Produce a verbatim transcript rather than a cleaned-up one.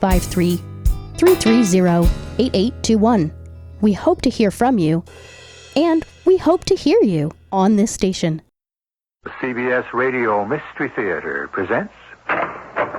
five three, three three zero, eight eight two one. We hope to hear from you, and we hope to hear you on this station. C B S Radio Mystery Theater presents